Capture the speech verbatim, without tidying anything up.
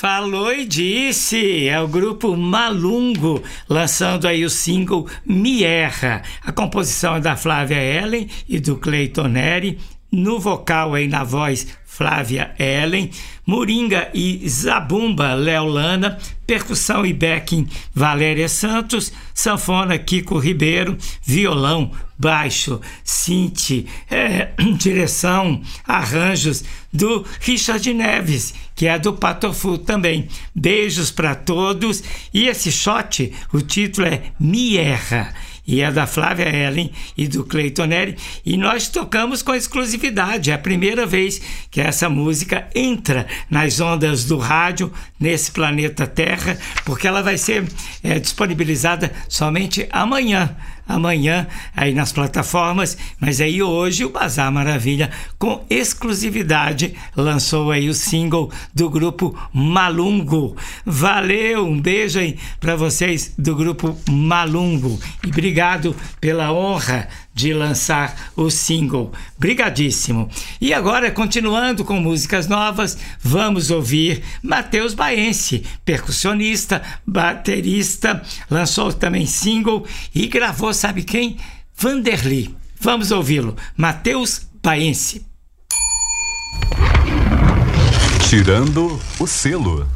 Falou e disse, é o grupo Malungo, lançando aí o single Me Erra. A composição é da Flávia Ellen e do Cleiton Neri, no vocal aí na voz Flávia Ellen, Moringa e Zabumba, Léo Lana, percussão e backing Valéria Santos, sanfona Kiko Ribeiro, violão, baixo, synth, é, direção, arranjos do Richard Neves, que é do Patofu também. Beijos para todos. E esse shot, o título é Me Erra, e é da Flávia Ellen e do Cleiton Neri, e nós tocamos com exclusividade. É a primeira vez que essa música entra nas ondas do rádio nesse planeta Terra, porque ela vai ser é, disponibilizada somente amanhã. Amanhã aí nas plataformas, mas aí hoje o Bazar Maravilha com exclusividade lançou aí o single do grupo Malungo. Valeu, um beijo aí para vocês do grupo Malungo e obrigado pela honra de lançar o single. Brigadíssimo. E agora, continuando com músicas novas, vamos ouvir Matheus Baense, percussionista, baterista, lançou também single e gravou, sabe quem? Vanderly. Vamos ouvi-lo. Matheus Baense. Tirando o selo.